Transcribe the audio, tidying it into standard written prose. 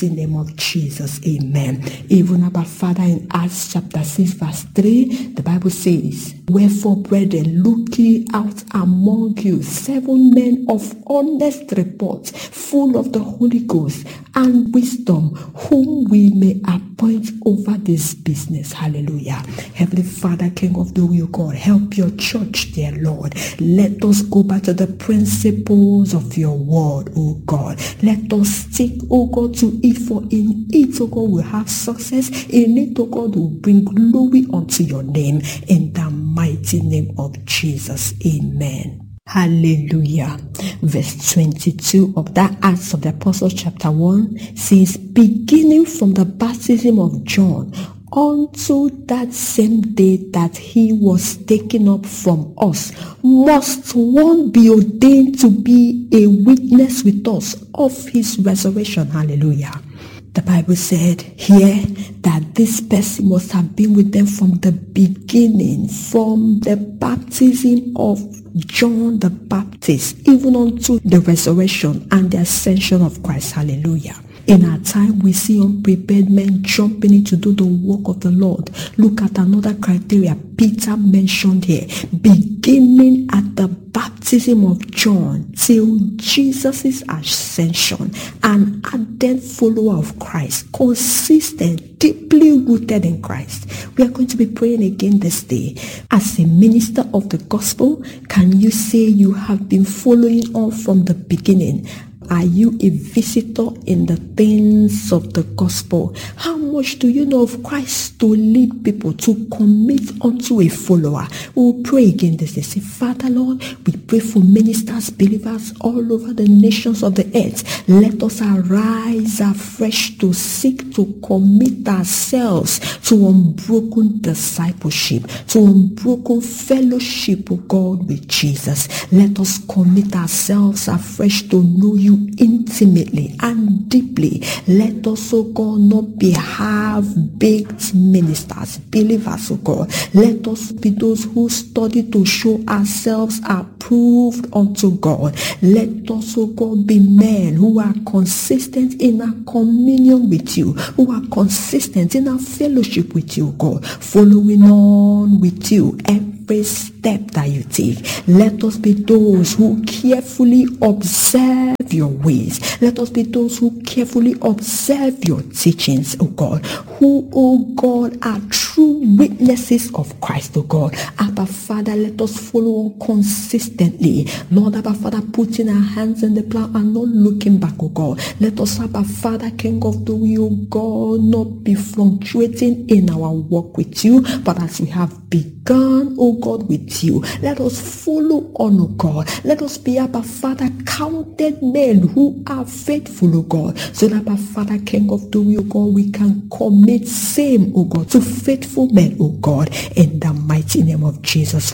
name of Jesus, amen. Even about Father, in Acts chapter 6 verse 3, the Bible says, wherefore, brethren, look ye out among you 7 men of honest report, full of the Holy Ghost and wisdom, whom we may appoint over this business. Hallelujah. Heavenly Father, King of the will, God, help your church, dear Lord. Let us go back to the principles of your word, oh God. Let us stick, oh God, to it, for in it, oh God, we'll have success. In it, oh God, will bring glory unto your name. In the mighty name of Jesus, amen. Hallelujah. Verse 22 of that Acts of the Apostles chapter 1 says, beginning from the baptism of John unto that same day that he was taken up from us, must one be ordained to be a witness with us of his resurrection. Hallelujah. The Bible said here that this person must have been with them from the beginning, from the baptism of John the Baptist, even unto the resurrection and the ascension of Christ. Hallelujah. In our time, we see unprepared men jumping in to do the work of the Lord. Look at another criteria Peter mentioned here. Beginning at the baptism of John till Jesus' ascension, an ardent follower of Christ, consistent, deeply rooted in Christ. We are going to be praying again this day. As a minister of the gospel, can you say you have been following on from the beginning? Are you a visitor in the things of the gospel? How much do you know of Christ to lead people to commit unto a follower? We'll pray again this day. Say, Father, Lord, we pray for ministers, believers all over the nations of the earth. Let us arise afresh to seek to commit ourselves to unbroken discipleship, to unbroken fellowship, of God, with Jesus. Let us commit ourselves afresh to know you intimately and deeply. Let us, oh God, not be half-baked ministers, believers, oh God. Let us be those who study to show ourselves approved unto God. Let us, oh God, be men who are consistent in our communion with you, who are consistent in our fellowship with you, God, following on with you every step that you take. Let us be those who carefully observe your ways. Let us be those who carefully observe your teachings, oh God, who, oh God, are true witnesses of Christ, oh God. Abba Father, let us follow on consistently. Lord, Abba Father, putting our hands in the plow and not looking back, oh God. Let us, Abba Father, King of the will, oh God, not be fluctuating in our walk with you, but as we have begun, oh God, with you, let us follow on, oh God. Let us be, Abba Father, counted men who are faithful, oh God, so that, Abba Father, King of the will, oh God, we can commit same, oh God, to faithful men, oh God, in the mighty name of Jesus.